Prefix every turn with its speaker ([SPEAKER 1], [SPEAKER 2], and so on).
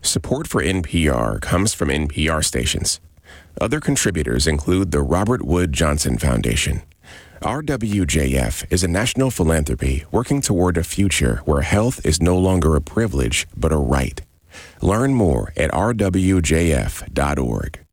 [SPEAKER 1] Support for NPR comes from NPR stations. Other contributors include the Robert Wood Johnson Foundation. RWJF is a national philanthropy working toward a future where health is no longer a privilege, but a right. Learn more at rwjf.org.